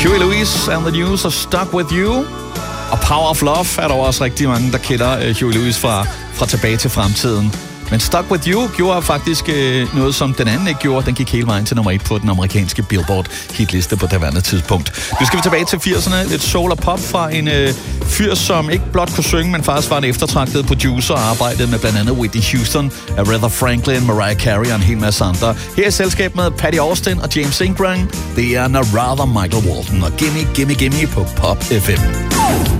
Huey Lewis and the News og Stuck With You. Og Power of Love er der også rigtig mange, der kender Huey Lewis fra Tilbage til Fremtiden. Men Stuck With You gjorde faktisk noget, som den anden ikke gjorde. Den gik hele vejen til nummer 1 på den amerikanske Billboard hitliste på daværende tidspunkt. Nu skal vi tilbage til 80'erne. Lidt soul og pop fra en fyr, som ikke blot kunne synge, men faktisk var en eftertragtet producer og arbejdede med blandt andet Whitney Houston, Aretha Franklin, Mariah Carey og en hel masse andre. Her er selskab med Patty Austin og James Ingram. Det er Rather Michael Walton og Gimme Gimme Gimme på Pop FM.